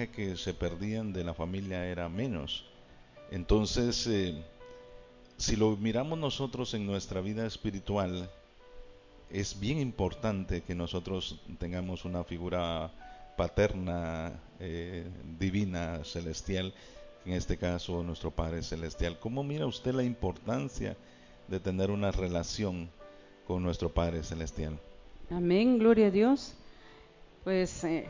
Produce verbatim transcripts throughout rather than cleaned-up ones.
porcentaje que se perdían de la familia era menos. Entonces, eh, si lo miramos nosotros en nuestra vida espiritual, es bien importante que nosotros tengamos una figura paterna, eh, divina, celestial, en este caso nuestro Padre Celestial. ¿Cómo mira usted la importancia de tener una relación con nuestro Padre Celestial? Amén, gloria a Dios. Pues eh,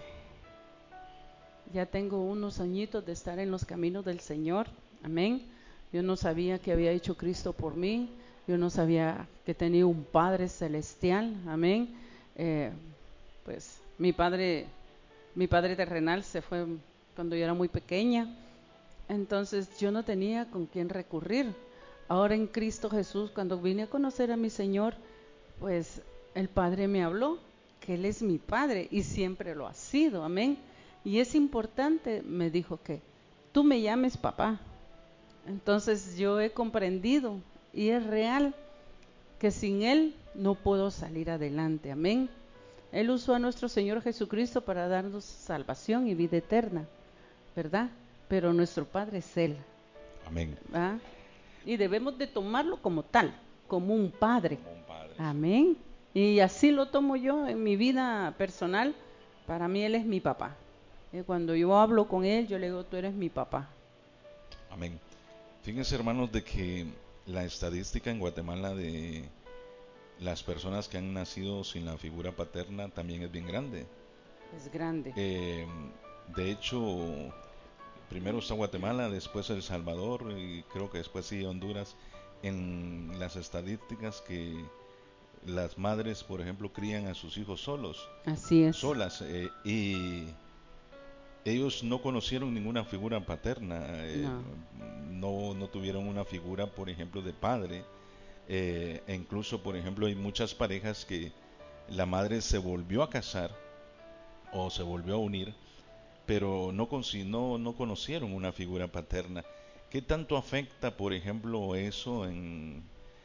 ya tengo unos añitos de estar en los caminos del Señor. Amén. Yo no sabía que había hecho Cristo por mí. Yo no sabía que tenía un Padre Celestial. Amén. Eh, pues mi padre, mi padre terrenal se fue cuando yo era muy pequeña. Entonces yo no tenía con quién recurrir. Ahora en Cristo Jesús, cuando vine a conocer a mi Señor, pues el Padre me habló, que Él es mi Padre y siempre lo ha sido, amén. Y es importante, me dijo, que tú me llames papá. Entonces yo he comprendido y es real que sin Él no puedo salir adelante, amén. Él usó a nuestro Señor Jesucristo para darnos salvación y vida eterna, ¿verdad? Pero nuestro Padre es Él. Amén. ¿Verdad? Y debemos de tomarlo como tal, como un padre. Como un padre. Amén. Y así lo tomo yo en mi vida personal. Para mí Él es mi papá. Y cuando yo hablo con Él, yo le digo, tú eres mi papá. Amén. Fíjense, hermanos, de que la estadística en Guatemala de las personas que han nacido sin la figura paterna también es bien grande. Es grande. Eh, de hecho, primero está Guatemala, después El Salvador y creo que después sí Honduras. En las estadísticas que las madres, por ejemplo, crían a sus hijos solos, Así es. solas, eh, y ellos no conocieron ninguna figura paterna, eh, No. no, no tuvieron una figura, por ejemplo, de padre, eh, e incluso, por ejemplo, hay muchas parejas que la madre se volvió a casar o se volvió a unir, pero no, no, no conocieron una figura paterna. ¿Qué tanto afecta, por ejemplo, eso en,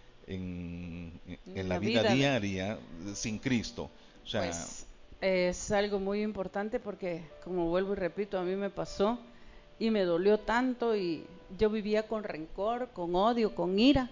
en, en la, la vida, vida diaria sin Cristo? O sea, pues es algo muy importante porque, como vuelvo y repito, a mí me pasó y me dolió tanto y yo vivía con rencor, con odio, con ira.